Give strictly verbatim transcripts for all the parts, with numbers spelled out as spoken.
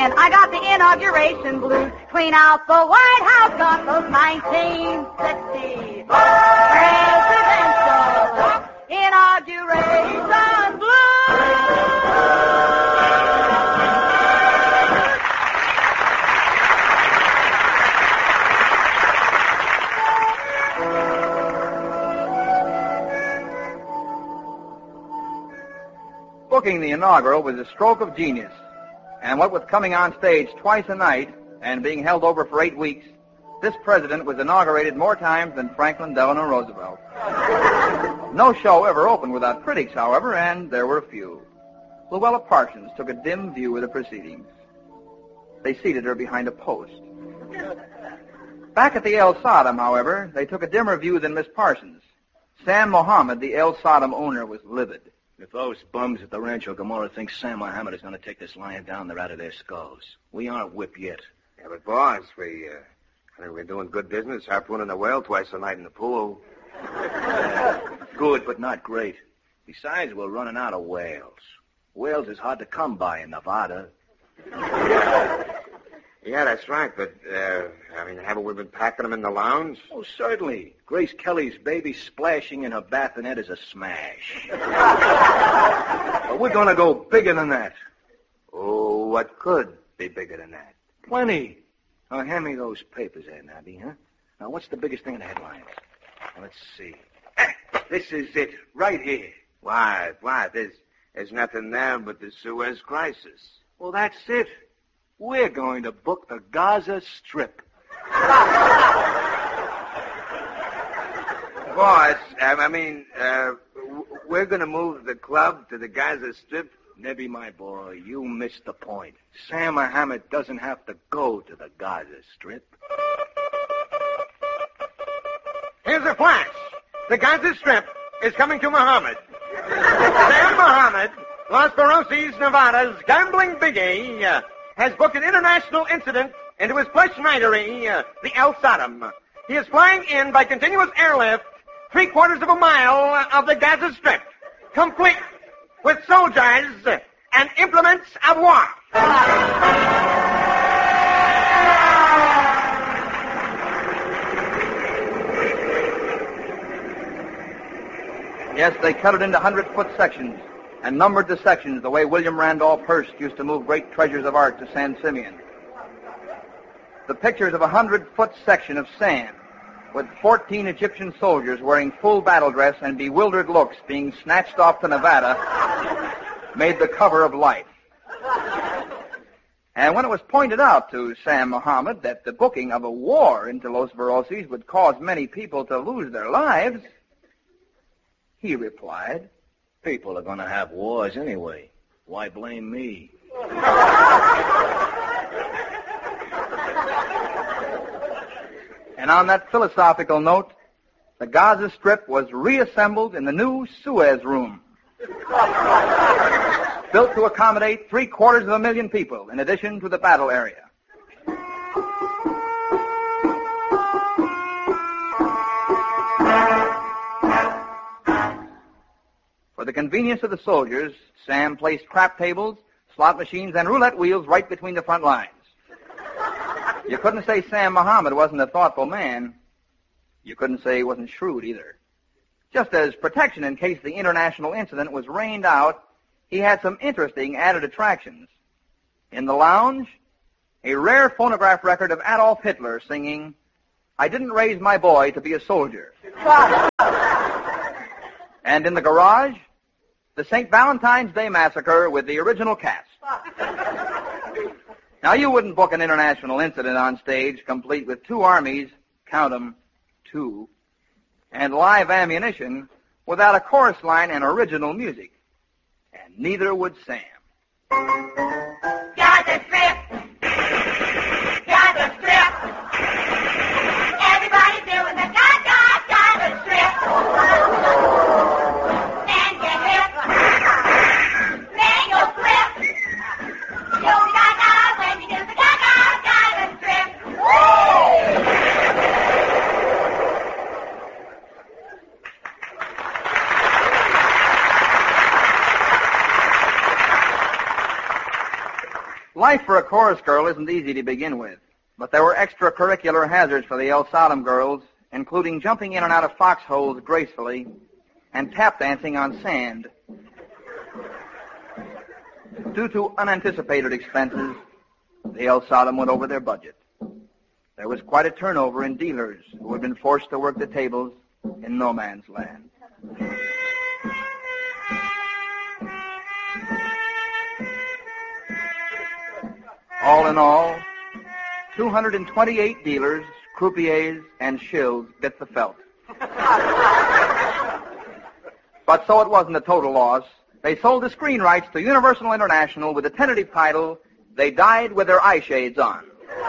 in. I got the inauguration blues. Clean out the White House. Got those nineteen sixty presidential inauguration blues. Booking the inaugural was a stroke of genius. And what with coming on stage twice a night and being held over for eight weeks, this president was inaugurated more times than Franklin Delano Roosevelt. No show ever opened without critics, however, and there were a few. Luella Parsons took a dim view of the proceedings. They seated her behind a post. Back at the El Sodom, however, they took a dimmer view than Miss Parsons. Sam Mohammed, the El Sodom owner, was livid. If those bums at the Rancho Gomorrah think Sam Mohammed is going to take this lion down, they're out of their skulls. We aren't whipped yet. Yeah, but, boss, we, uh, I think we're doing good business, harpooning a whale twice a night in the pool. Uh, good, but not great. Besides, we're running out of whales. Whales is hard to come by in Nevada. Yeah, that's right, but, uh, I mean, haven't we been packing them in the lounge? Oh, certainly. Grace Kelly's baby splashing in her bassinet is a smash. But we're going to go bigger than that. Oh, what could be bigger than that? Plenty. Now, hand me those papers there, Nabby, huh? Now, what's the biggest thing in the headlines? Now, let's see. This is it, right here. Why, why, there's, there's nothing there but the Suez Crisis. Well, that's it. We're going to book the Gaza Strip. Boss, um, I mean, uh, we're going to move the club to the Gaza Strip. Nebby, my boy, you missed the point. Sam Mohammed doesn't have to go to the Gaza Strip. Here's a flash. The Gaza Strip is coming to Mohammed. Sam Mohammed, Los Barrosis, Nevada's gambling biggie, uh, has booked an international incident into his plush schneidery, uh, the El Sodom. He is flying in by continuous airlift three quarters of a mile of the Gaza Strip, complete with soldiers and implements of war. Yes, they cut it into hundred-foot sections and numbered the sections the way William Randolph Hearst used to move great treasures of art to San Simeon. The pictures of a hundred-foot section of sand with fourteen Egyptian soldiers wearing full battle dress and bewildered looks being snatched off to Nevada made the cover of Life. And when it was pointed out to Sam Mohammed that the booking of a war into Los Barrosis would cause many people to lose their lives, he replied, People are going to have wars anyway. Why blame me? And on that philosophical note, the Gaza Strip was reassembled in the new Suez Room, built to accommodate three-quarters of a million people, in addition to the battle area. For the convenience of the soldiers, Sam placed crap tables, slot machines, and roulette wheels right between the front lines. You couldn't say Sam Mohammed wasn't a thoughtful man. You couldn't say he wasn't shrewd either. Just as protection in case the international incident was rained out, he had some interesting added attractions. In the lounge, a rare phonograph record of Adolf Hitler singing, I didn't raise my boy to be a soldier. And in the garage, the Saint Valentine's Day Massacre with the original cast. Now, you wouldn't book an international incident on stage complete with two armies, count 'em, two, and live ammunition without a chorus line and original music. And neither would Sam. Gaza Strip! Gaza Strip! Everybody's doing the Gaza, Gaza Strip! Stand your hip! Bang your flip! You'll be Gaza when you do the Gaza, Gaza Strip! life for a chorus girl isn't easy to begin with, but there were extracurricular hazards for the El Sodom girls, including jumping in and out of foxholes gracefully and tap dancing on sand. Due to unanticipated expenses, the El Sodom went over their budget. There was quite a turnover in dealers who had been forced to work the tables in no man's land. All in all, two hundred twenty-eight dealers, croupiers, and shills bit the felt. But so it wasn't a total loss. They sold the screen rights to Universal International with the tentative title, They Died with Their Eye Shades On.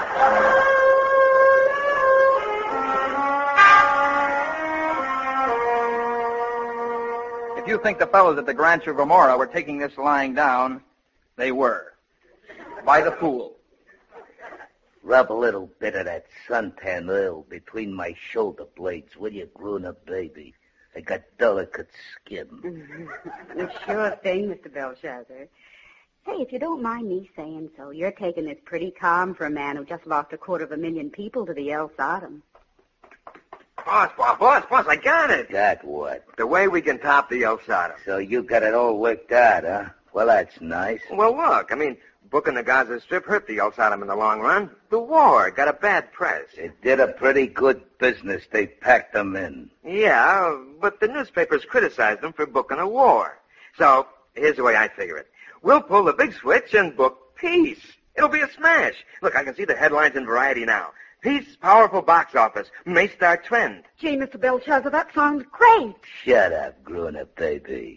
If you think the fellows at the Rancho Gomorrah were taking this lying down, they were. By the pool. Rub a little bit of that suntan oil between my shoulder blades, will you, grown-up baby? I got delicate skin. Mm-hmm. Sure thing, Mister Belshazzar. Say, if you don't mind me saying so, you're taking this pretty calm for a man who just lost a quarter of a million people to the El Sodom. Boss, boss, boss, boss, I got it. Got what? The way we can top the El Sodom. So you got it all worked out, huh? Well, that's nice. Well, look, I mean, booking the Gaza Strip hurt the El Sodom in the long run. The war got a bad press. It did a pretty good business. They packed them in. Yeah, but the newspapers criticized them for booking a war. So, here's the way I figure it. We'll pull the big switch and book peace. It'll be a smash. Look, I can see the headlines in Variety now. Peace, powerful box office, may start trend. Gee, Mister Belshazzar, that sounds great. Shut up, grown-up baby.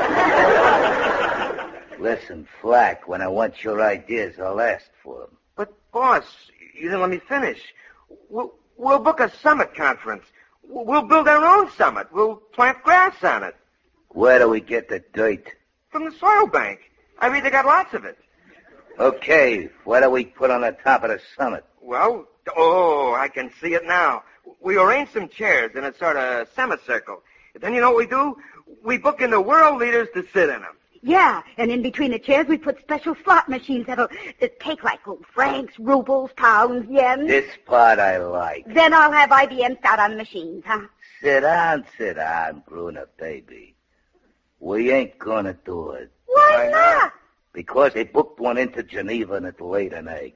Listen, Flack, when I want your ideas, I'll ask for them. But, boss, you didn't let me finish. We'll, we'll book a summit conference. We'll build our own summit. We'll plant grass on it. Where do we get the dirt? From the soil bank. I mean, they got lots of it. Okay, what do we put on the top of the summit? Well, oh, I can see it now. We arrange some chairs in a sort of semicircle. Then you know what we do? We book in the world leaders to sit in them. Yeah, and in between the chairs we put special slot machines that'll uh, take like oh, francs, rubles, pounds, yen. This part I like. Then I'll have I B M start on the machines, huh? Sit down, sit down, grown-up baby. We ain't gonna do it. Why not? Because they booked one into Geneva and it laid an egg.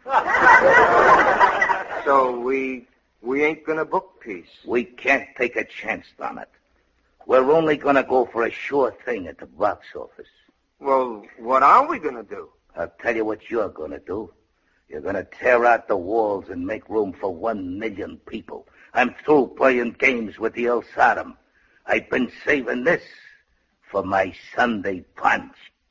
So we we ain't gonna book peace. We can't take a chance on it. We're only gonna go for a sure thing at the box office. Well, what are we gonna do? I'll tell you what you're gonna do. You're gonna tear out the walls and make room for one million people. I'm through playing games with the El Sodom. I've been saving this for my Sunday punch.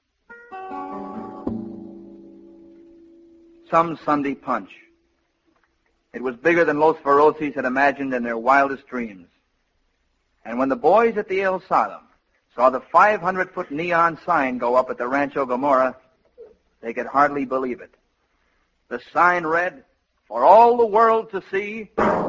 Some Sunday punch. It was bigger than Los Feroces had imagined in their wildest dreams. And when the boys at the El Sodom saw the five hundred foot neon sign go up at the Rancho Gomorrah, they could hardly believe it. The sign read, "For all the world to see."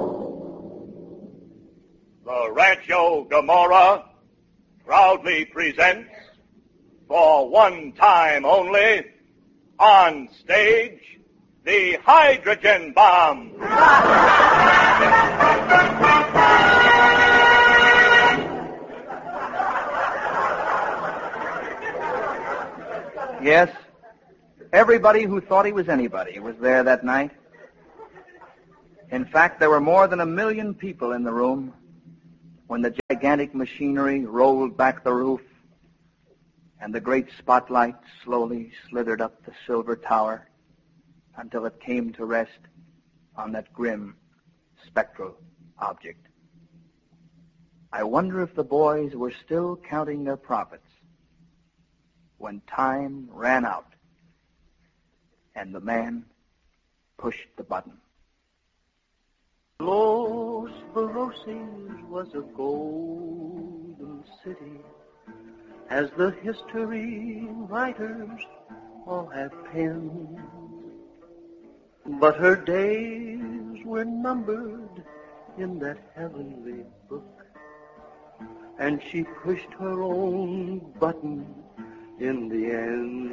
The Rancho Gomorrah proudly presents, for one time only, on stage, the hydrogen bomb. Yes, everybody who thought he was anybody was there that night. In fact, there were more than a million people in the room when the gigantic machinery rolled back the roof and the great spotlight slowly slithered up the silver tower until it came to rest on that grim, spectral object. I wonder if the boys were still counting their profits when time ran out and the man pushed the button. Los Feroces was a golden city, as the history writers all have penned. But her days were numbered in that heavenly book, and she pushed her own button in the end.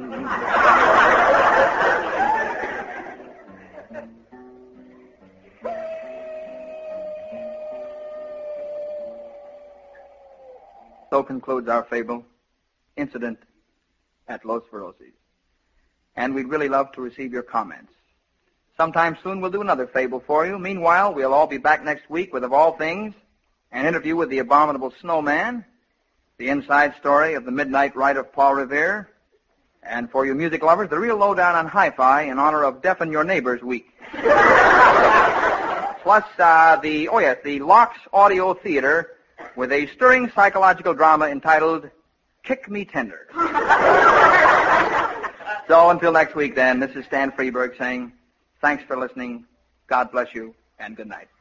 So concludes our fable, Incident at Los Ferozis. And we'd really love to receive your comments. Sometime soon we'll do another fable for you. Meanwhile, we'll all be back next week with, of all things, an interview with the abominable snowman, the inside story of the Midnight Ride of Paul Revere, and for you music lovers, the real lowdown on hi-fi in honor of Deafen Your Neighbors Week. Plus, uh, the, oh yes, the Locks Audio Theater with a stirring psychological drama entitled Kick Me Tender. So until next week then, this is Stan Freeberg saying thanks for listening, God bless you, and good night.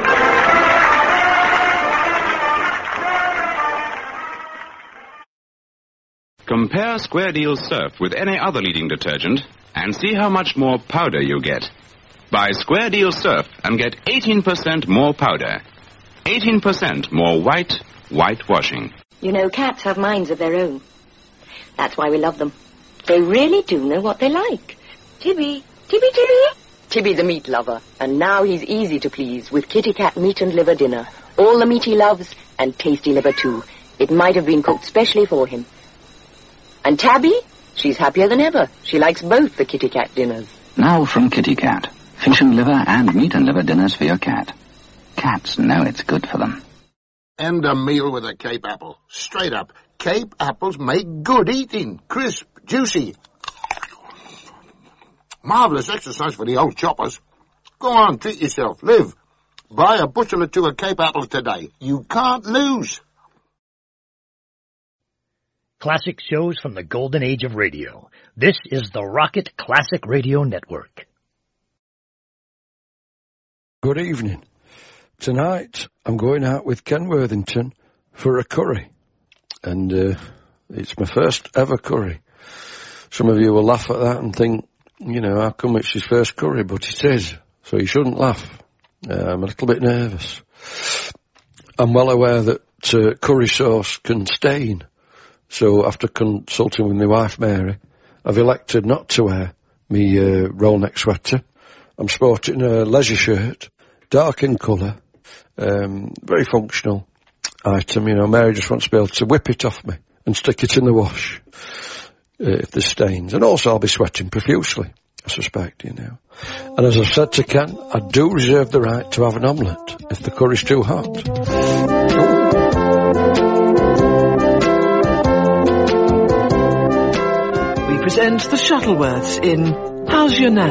Compare Square Deal Surf with any other leading detergent and see how much more powder you get. Buy Square Deal Surf and get eighteen percent more powder. eighteen percent more white, white washing. You know, cats have minds of their own. That's why we love them. They really do know what they like. Tibby, Tibby, Tibby. Tibby's a meat lover, and now he's easy to please with Kitty Cat meat and liver dinner. All the meat he loves, and tasty liver too. It might have been cooked specially for him. And Tabby? She's happier than ever. She likes both the Kitty Cat dinners. Now from Kitty Cat. Fish and liver and meat and liver dinners for your cat. Cats know it's good for them. And a meal with a Cape apple. Straight up. Cape apples make good eating. Crisp, juicy. Marvellous exercise for the old choppers. Go on, treat yourself. Live. Buy a bushel or two of Cape apples today. You can't lose. Classic shows from the golden age of radio. This is the Rocket Classic Radio Network. Good evening. Tonight I'm going out with Ken Worthington for a curry. And uh, it's my first ever curry. Some of you will laugh at that and think, you know, how come it's his first curry? But it is. So you shouldn't laugh. Uh, I'm a little bit nervous. I'm well aware that uh, curry sauce can stain. So after consulting with my wife Mary, I've elected not to wear me uh, roll neck sweater. I'm sporting a leisure shirt, dark in colour, um, very functional item. You know, Mary just wants to be able to whip it off me and stick it in the wash uh, if there's stains. And also I'll be sweating profusely, I suspect, you know. And as I've said to Ken, I do reserve the right to have an omelette if the curry's too hot. Ooh. Present the Shuttleworths in How's Your Nan?